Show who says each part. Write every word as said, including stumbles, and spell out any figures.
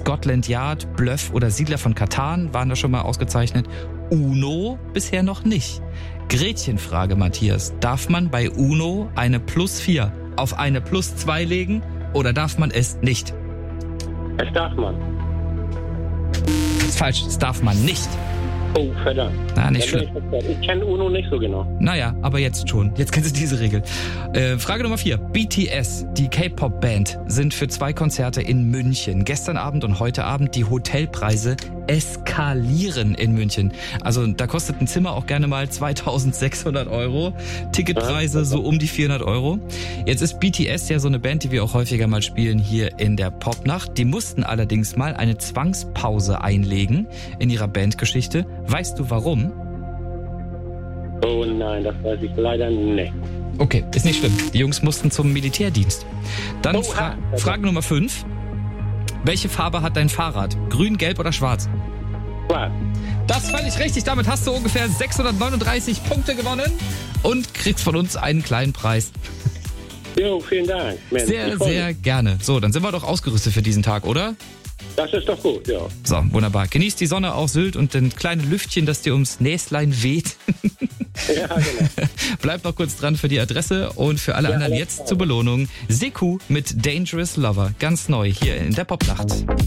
Speaker 1: Scotland Yard, Bluff oder Siedler von Katan waren da schon mal ausgezeichnet. Uno bisher noch nicht. Gretchenfrage, Matthias. Darf man bei Uno eine Plus vier auf eine Plus zwei legen oder darf man es nicht?
Speaker 2: Es darf man.
Speaker 1: Das ist falsch, das darf man nicht.
Speaker 2: Oh, verdammt.
Speaker 1: Na, nicht
Speaker 2: Dann bin
Speaker 1: schlimm.
Speaker 2: Ich, ich kenne Uno nicht so genau.
Speaker 1: Naja, aber jetzt schon. Jetzt kennst du diese Regel. Äh, Frage Nummer vier. B T S, die K-Pop-Band, sind für zwei Konzerte in München. Gestern Abend und heute Abend die Hotelpreise eskalieren in München. Also da kostet ein Zimmer auch gerne mal zweitausendsechshundert Euro. Ticketpreise so um die vierhundert Euro. Jetzt ist B T S ja so eine Band, die wir auch häufiger mal spielen hier in der Popnacht. Die mussten allerdings mal eine Zwangspause einlegen in ihrer Bandgeschichte. Weißt du warum?
Speaker 2: Oh nein, das weiß ich leider nicht.
Speaker 1: Okay, ist nicht schlimm. Die Jungs mussten zum Militärdienst. Dann
Speaker 2: Oh,
Speaker 1: Fra-
Speaker 2: ah,
Speaker 1: Frage Nummer fünf. Welche Farbe hat dein Fahrrad? Grün, gelb oder schwarz?
Speaker 2: Schwarz.
Speaker 1: Das ist völlig richtig. Damit hast du ungefähr sechshundertneununddreißig Punkte gewonnen und kriegst von uns einen kleinen Preis.
Speaker 2: Jo, vielen Dank. Mensch,
Speaker 1: Sehr,
Speaker 2: ich freu
Speaker 1: sehr
Speaker 2: mich.
Speaker 1: gerne. So, dann sind wir doch ausgerüstet für diesen Tag, oder?
Speaker 2: Das ist doch gut, ja.
Speaker 1: So, wunderbar. Genießt die Sonne auf Sylt und den kleinen Lüftchen, das dir ums Näslein weht.
Speaker 2: Ja, genau.
Speaker 1: Bleibt noch kurz dran für die Adresse und für alle
Speaker 2: Ja,
Speaker 1: anderen
Speaker 2: alles
Speaker 1: jetzt
Speaker 2: klar.
Speaker 1: zur Belohnung. Seku mit Dangerous Lover. Ganz neu hier in der Popnacht.